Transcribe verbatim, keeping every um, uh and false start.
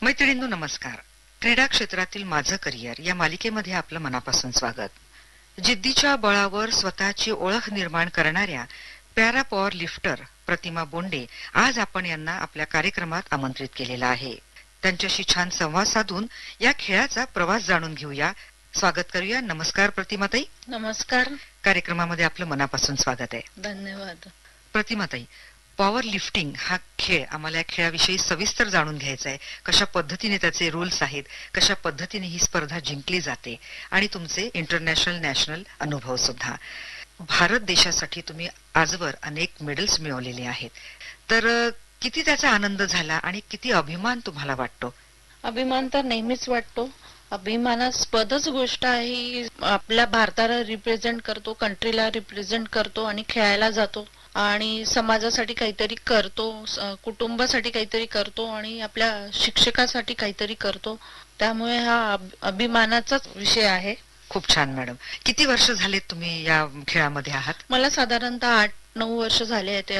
मैत्रिणींनो नमस्कार. क्रीडा क्षेत्रातील माझं करिअर या मालिकेमध्ये आपलं मनापासून स्वागत. जिद्दीच्या बळावर स्वतःची ओळख निर्माण करणाऱ्या पॅरा पॉवर लिफ्टर प्रतिमा बोंडे आज आपण यांना आपल्या कार्यक्रमात आमंत्रित केलेला आहे. त्यांच्याशी छान संवाद साधून या खेळाचा प्रवास जाणून घेऊया. स्वागत करूया. नमस्कार प्रतिमाताई. नमस्कार. कार्यक्रमामध्ये आपलं मनापासून स्वागत आहे. धन्यवाद. प्रतिमाताई, पॉवर लिफ्टिंग हा खेळ आम्हाला या खेळाविषयी सविस्तर जाणून घ्यायचा आहे. कशा पद्धतीने त्याचे रूल्स आहेत, कशा पद्धतीने ही स्पर्धा जिंकली जाते आणि तुमचे इंटरनॅशनल नॅशनल अनुभव सुद्धा. भारत देशासाठी तुम्ही आजवर अनेक मेडल्स मिळवलेले आहेत, तर किती त्याचा आनंद झाला आणि किती अभिमान तुम्हाला वाटतो? अभिमान तर नेहमीच वाटतो. अभिमानास्पदच गोष्ट आहे. आपल्या भारताला रिप्रेझेंट करतो, कंट्रीला रिप्रेझेंट करतो आणि खेळायला जातो आणि समाजासाठी काहीतरी करतो, कुटुंबासाठी काहीतरी करतो आणि आपल्या शिक्षकासाठी काहीतरी करतो. त्यामुळे हा अभिमानाचाच विषय आहे. खूप छान मॅडम. किती वर्ष झाले तुम्ही या खेळामध्ये आहात? मला साधारणतः आठ नऊ वर्ष झाले आहेत